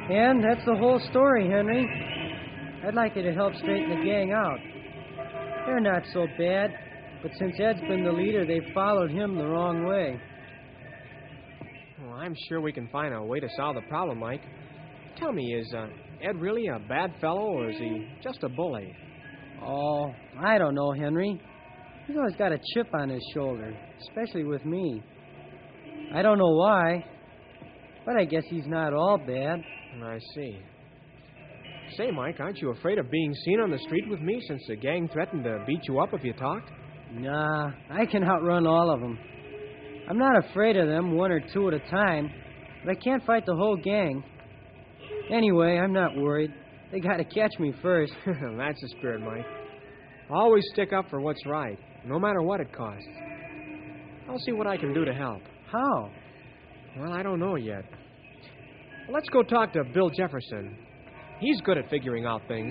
And that's the whole story, Henry. I'd like you to help straighten the gang out. They're not so bad, but since Ed's been the leader, they've followed him the wrong way. Well, I'm sure we can find a way to solve the problem, Mike. Tell me, is Ed really a bad fellow, or is he just a bully? Oh, I don't know, Henry. He's always got a chip on his shoulder, especially with me. I don't know why, but I guess he's not all bad. I see. Say, Mike, aren't you afraid of being seen on the street with me since the gang threatened to beat you up if you talked? Nah, I can outrun all of them. I'm not afraid of them, one or two at a time, but I can't fight the whole gang. Anyway, I'm not worried. They gotta catch me first. That's the spirit, Mike. Always stick up for what's right, no matter what it costs. I'll see what I can do to help. How? Well, I don't know yet. Let's go talk to Bill Jefferson. He's good at figuring out things.